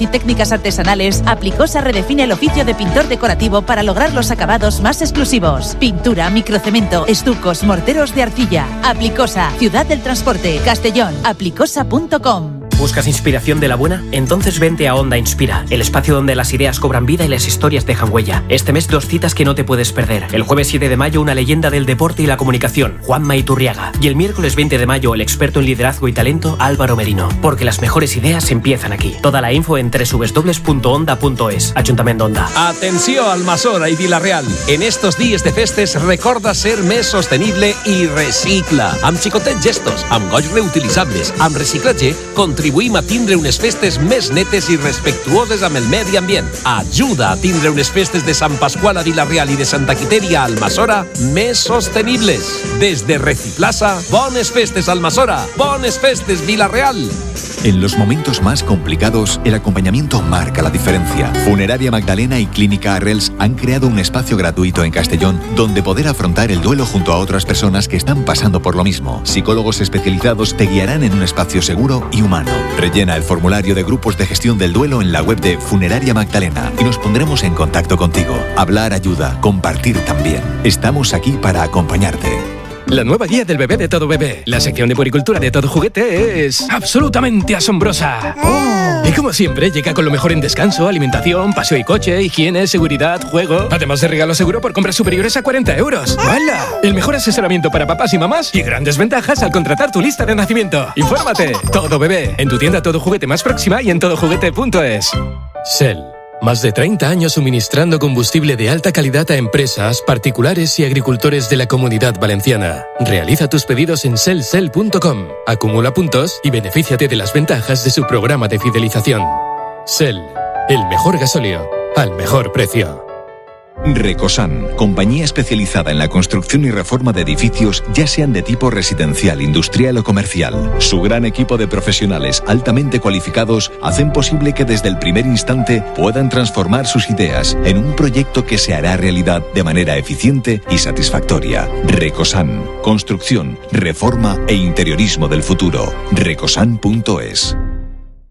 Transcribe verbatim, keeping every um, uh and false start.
y técnicas artesanales, Aplicosa redefine el oficio de pintor decorativo para lograr los acabados más exclusivos. Pintura, microcemento, estucos, morteros de arcilla. Aplicosa, Ciudad del Transporte, Castellón. aplicosa punto com. ¿Buscas inspiración de la buena? Entonces vente a Onda Inspira, el espacio donde las ideas cobran vida y las historias dejan huella. Este mes dos citas que no te puedes perder. El jueves siete de mayo una leyenda del deporte y la comunicación, Juanma Iturriaga. Y el miércoles veinte de mayo el experto en liderazgo y talento, Álvaro Merino. Porque las mejores ideas empiezan aquí. Toda la info en doble u doble u doble u punto onda punto es. Ayuntamiento Onda. Atenció Almasora y Vila-real. En estos días de festes recorda ser més sostenible i recicla. Amb xicotets gestos, amb gots reutilitzables, amb reciclatge, contribuïm a tindre unes festes més netes i respectuoses amb el medi ambient. Ajuda a tindre unes festes de Sant Pasqual a Vila-real i de Santa Quiteria a Almasora més sostenibles. Des de Reciplaza, bones festes Almasora, bones festes Vila-real. En los momentos más complicados, el acompañamiento marca la diferencia. Funeraria Magdalena y Clínica Arrels han creado un espacio gratuito en Castellón donde poder afrontar el duelo junto a otras personas que están pasando por lo mismo. Psicólogos especializados te guiarán en un espacio seguro y humano. Rellena el formulario de grupos de gestión del duelo en la web de Funeraria Magdalena y nos pondremos en contacto contigo. Hablar ayuda, compartir también. Estamos aquí para acompañarte. La nueva guía del bebé de Todo Bebé. La sección de puericultura de Todo Juguete es absolutamente asombrosa. Oh. Y como siempre, llega con lo mejor en descanso, alimentación, paseo y coche, higiene, seguridad, juego. Además de regalo seguro por compras superiores a cuarenta euros. ¡Hala! El mejor asesoramiento para papás y mamás y grandes ventajas al contratar tu lista de nacimiento. Infórmate. Todo Bebé. En tu tienda Todo Juguete más próxima y en todo juguete punto es. Shell. Más de treinta años suministrando combustible de alta calidad a empresas, particulares y agricultores de la Comunidad Valenciana. Realiza tus pedidos en shell shell punto com, acumula puntos y benefíciate de las ventajas de su programa de fidelización. Shell, el mejor gasóleo al mejor precio. Recosan, compañía especializada en la construcción y reforma de edificios, ya sean de tipo residencial, industrial o comercial. Su gran equipo de profesionales altamente cualificados hacen posible que desde el primer instante puedan transformar sus ideas en un proyecto que se hará realidad de manera eficiente y satisfactoria. Recosan, construcción, reforma e interiorismo del futuro. recosan punto es.